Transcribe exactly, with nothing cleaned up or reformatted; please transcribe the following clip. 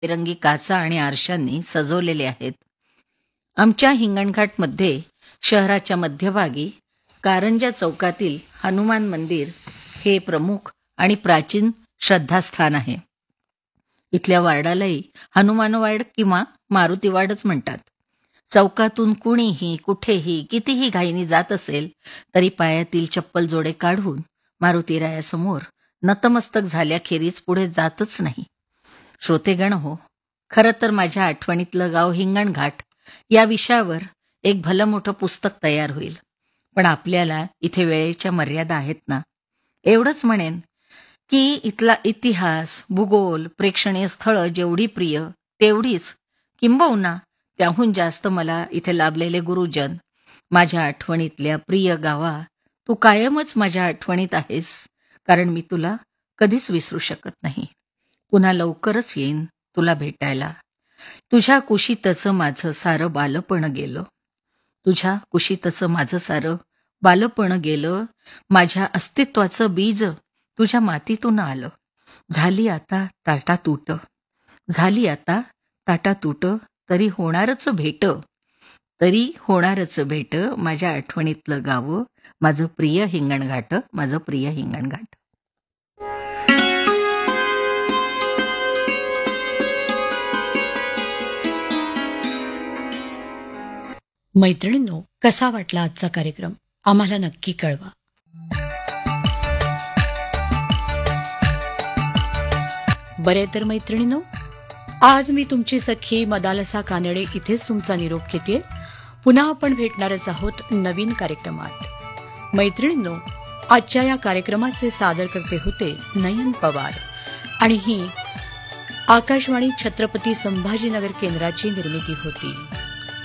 रंगी काचा आणि आरशांनी सजवलेले आहेत. आमच्या हिंगणघाटमध्ये शहराच्या मध्यभागी कारंजा चौकातील हनुमान मंदिर हे प्रमुख आणि प्राचीन श्रद्धास्थान आहे. इथल्या वार्डालाही हनुमानवाड किंवा मारुतीवाडच म्हणतात. चौकातून कुणीही कुठेही कितीही घाईनी जात असेल तरी पायातील चप्पल जोडे काढून मारुतीरायासमोर नतमस्तक झाल्याखेरीज पुढे जातच नाही. श्रोतेगण हो, खरं तर माझ्या आठवणीतलं गाव हिंगणघाट या विषयावर एक भलं मोठं पुस्तक तयार होईल. पण आपल्याला इथे वेळेच्या मर्यादा आहेत ना. एवढंच म्हणेन की इथला इतिहास, भूगोल, प्रेक्षणीय स्थळं जेवढी प्रिय तेवढीच किंबहुना त्याहून जास्त मला इथे लाभलेले गुरुजन, माझ्या आठवणीतल्या प्रिय गावा, तू कायमच माझ्या आठवणीत आहेस, कारण मी तुला कधीच विसरू शकत नाही. पुन्हा लवकरच येईन तुला भेटायला. तुझ्या कुशीतचं माझं सारं बालपण गेलं. तुझ्या कुशीतचं माझं सारं बालपण गेलं. माझ्या अस्तित्वाचं बीज तुझ्या मातीतून आलं. झाली आता ताटातूट, झाली आता ताटातूट, तरी होणारच भेट, तरी होणारच भेट, माझ्या आठवणीतलं गाव, माझं प्रिय हिंगणघाट, माझं प्रिय हिंगणघाट. मैत्रिणींनो, कसा वाटला आजचा कार्यक्रम आम्हाला नक्की कळवा. बरे तर मैत्रिणींनो, आज मी तुमची सखी मदालसा कानडे इथेच तुमचा निरोप घेते. पुन्हा आपण भेटणारच आहोत नवीन कार्यक्रमात. मैत्रिणींनो, आजच्या या कार्यक्रमाचे सादरकर्ते होते नयन पवार आणि ही आकाशवाणी छत्रपती संभाजीनगर केंद्राची निर्मिती होती.